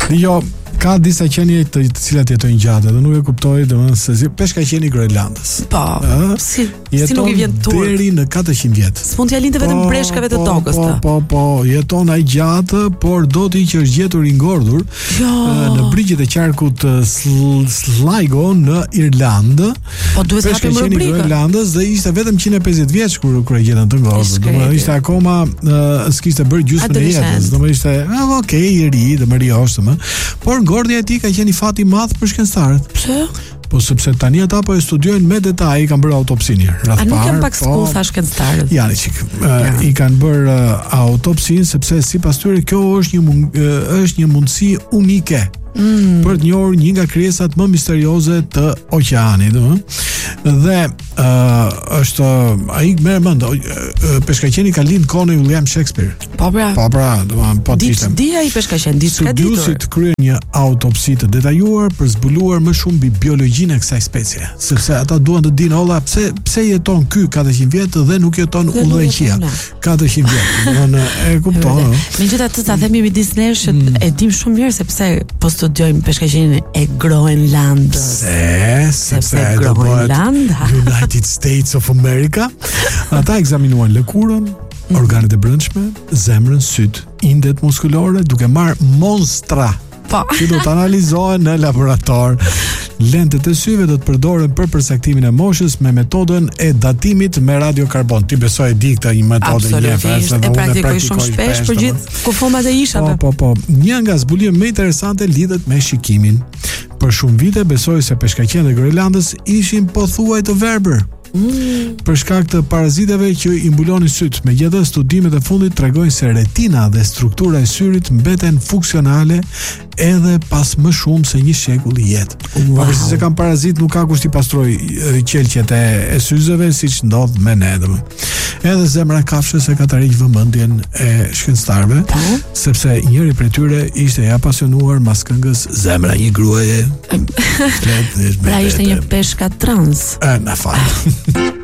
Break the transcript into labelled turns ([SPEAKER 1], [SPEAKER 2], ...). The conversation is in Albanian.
[SPEAKER 1] Jo, ka disa qenie të cilat jetojnë gjatë dhe nuk e kuptoj domethënë se si peshkaqeni i Groenlandës.
[SPEAKER 2] Po. Si nuk i vjen turp
[SPEAKER 1] deri në 400 vjet.
[SPEAKER 2] S'mund t'ja lindë vetëm breshkave të tokës të.
[SPEAKER 1] Po, jeton ai gjatë, por do t'i që është gjetur i ngordhur në brigjet e qarkut Sligo në Irlandë.
[SPEAKER 2] Po duhet të hapim rubrikën.
[SPEAKER 1] Peshkaqeni i Groenlandës dhe ishte vetëm 150 vjeç kur e gjetën të ngordhur. Domethënë ishte akoma s'kishte bërë gjysmën e jetës. Domethënë ishte okay, i ri, dhe më rioshtëm, por ngordhja e tij ka qenë i fat i madh për shkencëtarët.
[SPEAKER 2] Pse?
[SPEAKER 1] Po sepse tani ata po e studiojnë me detaj, i kanë bërë autopsinë.
[SPEAKER 2] A nuk janë pak skuqa shkencëtarët?
[SPEAKER 1] Janë çik. I kanë bërë autopsinë sepse sipas tyre kjo është një mundësi unike. Për të njohur një nga krijesat më misterioze të oqeanit, dhe është ai merr mend peshkaqeni ka lind kohën e William Shakespeare.
[SPEAKER 2] Po pra,
[SPEAKER 1] domethënë po
[SPEAKER 2] ishte. Dia i peshkaqen, diçka ditur.
[SPEAKER 1] Studiuesit kryen një autopsi të detajuar për zbuluar më shumë mbi biologjinë e kësaj specie, sepse ata duan të dinë olla pse jeton ky 400 vjet dhe nuk jeton udhëheqja 400 vjet. Domethënë e kupton.
[SPEAKER 2] Megjithatë ta themi midis nesh e dim shumë mirë sepse po studiojmë peshkaqenin e Groenlandës.
[SPEAKER 1] Sepse
[SPEAKER 2] Groenland,
[SPEAKER 1] United States of America, ata ekzaminuan lëkurën, organet e brendshme, zemrën, syt, indet muskulore, duke marrë monstra që do të analizohen në laborator. Lentët e syve do të përdoren për përsaktimin e moshës me metodën e datimit me radiokarbon. Ti besoj e di këtë një metodë
[SPEAKER 2] njëherë, e praktikoj shumë shpesh për gjithë kufomat e ishave.
[SPEAKER 1] Po. Një nga zbulimet më interesante lidhet me shikimin. Për shumë vite besoi se peshkaqenët e Groenlandës ishin pothuaj të verbër. Për shkak të paraziteve që i mbulonin syt. Megjithatë, studimet e fundit tregojnë se retina dhe struktura e syrit mbeten funksionale edhe pas më shumë se një shekull i jetë. Pavarësisht se kanë parazit, nuk ka kusht i pastroj qelqet e syzeve siç ndodh me ne. Edhe zemra kafshës e ka tërheq vëmendjen e shkencëtarëve, sepse njëri prej tyre ishte i apasionuar mas këngës Zemra një gruaje.
[SPEAKER 2] Pra ishte një peshka trans.
[SPEAKER 1] Na fal.